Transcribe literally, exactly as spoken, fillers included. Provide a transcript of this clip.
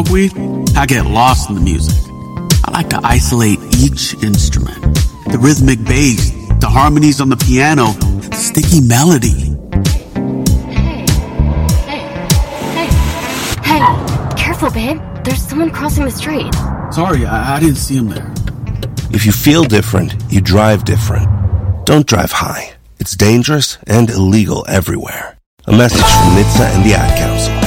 weed, I get lost in the music. I like to isolate each instrument. The rhythmic bass, the harmonies on the piano, the sticky melody. Hey, hey, hey, hey, careful, babe. There's someone crossing the street. Sorry, I, I didn't see him there. If you feel different, you drive different. Don't drive high. It's dangerous and illegal everywhere. A message from N H T S A and the Ad Council.